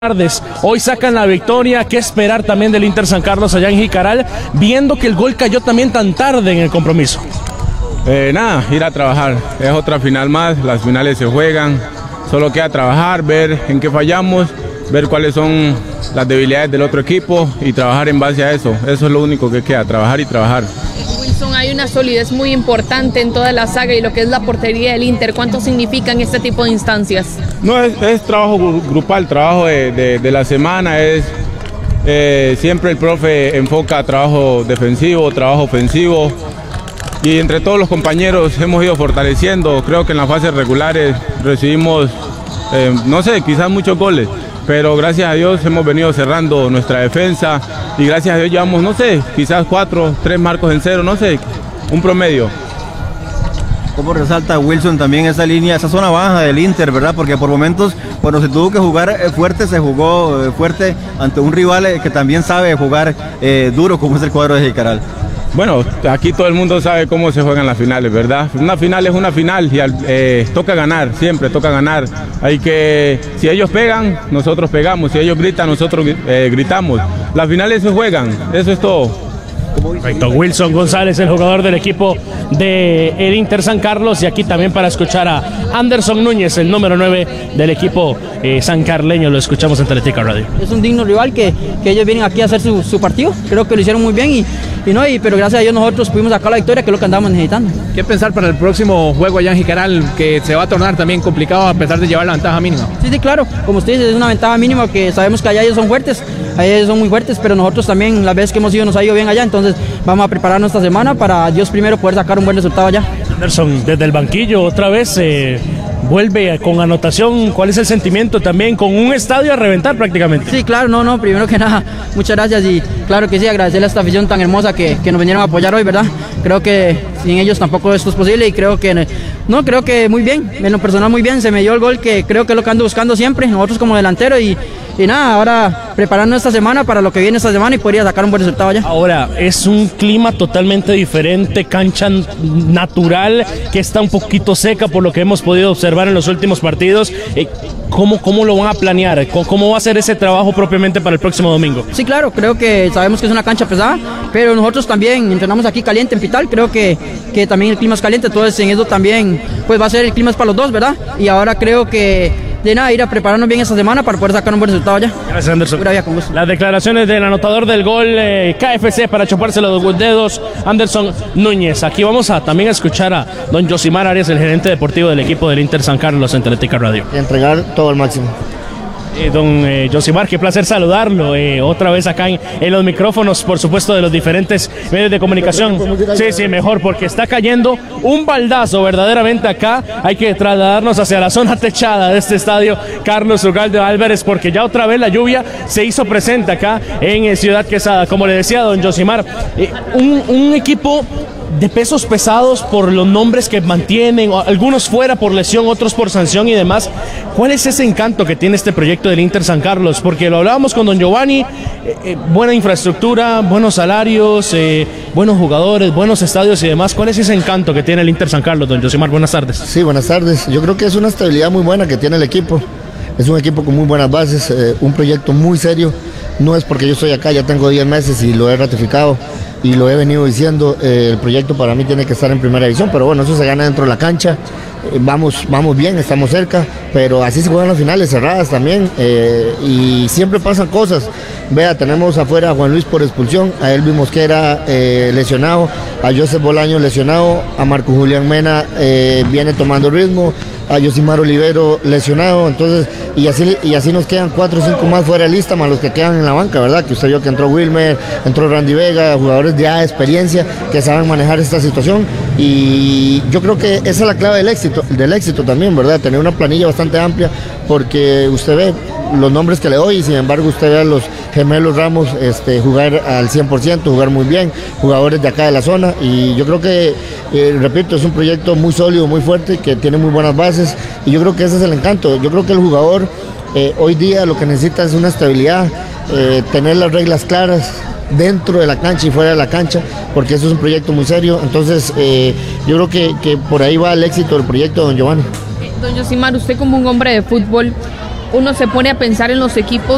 Tardes. Hoy sacan la victoria. ¿Qué esperar también del Inter San Carlos allá en Jicaral, viendo que el gol cayó también tan tarde en el compromiso? Nada, ir a trabajar. Es otra final más, las finales se juegan. Solo queda trabajar, ver en qué fallamos, ver cuáles son las debilidades del otro equipo y trabajar en base a eso. Eso es lo único que queda, trabajar y trabajar. Wilson, hay una solidez muy importante en toda la saga y lo que es la portería del Inter. ¿Cuánto significan este tipo de instancias? No, es trabajo grupal, trabajo de la semana. Siempre el profe enfoca trabajo defensivo, trabajo ofensivo. Y entre todos los compañeros hemos ido fortaleciendo. Creo que en las fases regulares recibimos, no sé, quizás muchos goles. Pero gracias a Dios hemos venido cerrando nuestra defensa. Y gracias a Dios llevamos, no sé, quizás 3 marcos en 0, no sé, un promedio. ¿Cómo resalta Wilson también esa línea, esa zona baja del Inter, verdad? Porque por momentos, cuando se tuvo que jugar fuerte, se jugó fuerte ante un rival que también sabe jugar duro, como es el cuadro de Jicaral. Bueno, aquí todo el mundo sabe cómo se juegan las finales, ¿verdad? Una final es una final y toca ganar, siempre toca ganar. Hay que, si ellos pegan, nosotros pegamos, si ellos gritan, nosotros gritamos. Las finales se juegan, eso es todo. Perfecto, Wilson González, el jugador del equipo del Inter San Carlos, y aquí también para escuchar a Anderson Núñez, el número 9 del equipo sancarleño. Lo escuchamos en Teletica Radio. Es un digno rival que ellos vienen aquí a hacer su partido. Creo que lo hicieron muy bien pero gracias a Dios nosotros pudimos sacar la victoria, que es lo que andamos necesitando. ¿Qué pensar para el próximo juego allá en Jicaral, que se va a tornar también complicado a pesar de llevar la ventaja mínima? Sí, claro, como usted dice, es una ventaja mínima, que sabemos que allá ellos son fuertes, allá ellos son muy fuertes, pero nosotros también, las veces que hemos ido, nos ha ido bien allá, entonces vamos a prepararnos esta semana para Dios primero poder sacar un buen resultado allá. Anderson, desde el banquillo otra vez vuelve con anotación. ¿Cuál es el sentimiento también con un estadio a reventar prácticamente? Sí, claro, primero que nada, muchas gracias y claro que sí, agradecerle a esta afición tan hermosa que nos vinieron a apoyar hoy, ¿verdad? Creo que sin ellos tampoco esto es posible y creo que muy bien, en lo personal muy bien, se me dio el gol que creo que es lo que ando buscando siempre, nosotros como delantero y nada, ahora preparando esta semana para lo que viene esta semana y podría sacar un buen resultado allá. Ahora, es un clima totalmente diferente, cancha natural que está un poquito seca por lo que hemos podido observar en los últimos partidos. ¿Cómo lo van a planear? ¿Cómo va a ser ese trabajo propiamente para el próximo domingo? Sí, claro, creo que sabemos que es una cancha pesada, pero nosotros también entrenamos aquí caliente en Pital, creo que también el clima es caliente, entonces en eso también pues va a ser el clima es para los dos, ¿verdad? Y ahora creo que de nada, ir a prepararnos bien esta semana para poder sacar un buen resultado allá. Gracias, Anderson. Con gusto. Las declaraciones del anotador del gol KFC para chuparse los dedos, Anderson Núñez. Aquí vamos a también a escuchar a don Yosimar Arias, el gerente deportivo del equipo del Inter San Carlos en Teletica Radio. Y entregar todo al máximo. Don Yosimar, qué placer saludarlo otra vez acá en los micrófonos, por supuesto, de los diferentes medios de comunicación. Sí, mejor, porque está cayendo un baldazo verdaderamente acá. Hay que trasladarnos hacia la zona techada de este estadio Carlos Ugalde Álvarez, porque ya otra vez la lluvia se hizo presente acá en Ciudad Quesada. Como le decía don Yosimar, un equipo de pesos pesados por los nombres que mantienen, algunos fuera por lesión, otros por sanción y demás. ¿Cuál es ese encanto que tiene este proyecto del Inter San Carlos? Porque lo hablábamos con don Giovanni, buena infraestructura, buenos salarios, buenos jugadores, buenos estadios y demás. ¿Cuál es ese encanto que tiene el Inter San Carlos, don Yosimar? Buenas tardes. Sí, buenas tardes. Yo creo que es una estabilidad muy buena que tiene el equipo. Es un equipo con muy buenas bases, un proyecto muy serio. No es porque yo estoy acá, ya tengo 10 meses y lo he ratificado y lo he venido diciendo, el proyecto para mí tiene que estar en primera división, pero bueno, eso se gana dentro de la cancha, vamos bien, estamos cerca, pero así se juegan las finales cerradas también, y siempre pasan cosas. Vea, tenemos afuera a Juan Luis por expulsión, a Elvis Mosquera lesionado, a Joseph Bolaño lesionado, a Marco Julián Mena viene tomando ritmo, a Yosimar Olivero lesionado, entonces, y así nos quedan 4 o 5 más fuera de lista, más los que quedan en la banca, ¿verdad? Que usted vio que entró Wilmer, entró Randy Vega, jugadores ya de experiencia que saben manejar esta situación, y yo creo que esa es la clave del éxito también, ¿verdad? Tener una planilla bastante amplia, porque usted ve los nombres que le doy y sin embargo usted ve a los gemelos Ramos jugar al 100%, jugar muy bien, jugadores de acá de la zona, y yo creo que, repito, es un proyecto muy sólido, muy fuerte, que tiene muy buenas bases, y yo creo que ese es el encanto. Yo creo que el jugador hoy día lo que necesita es una estabilidad, tener las reglas claras dentro de la cancha y fuera de la cancha, porque eso es un proyecto muy serio. Entonces yo creo que por ahí va el éxito del proyecto, don Giovanni. Don Yosimar, usted como un hombre de fútbol, uno se pone a pensar en los equipos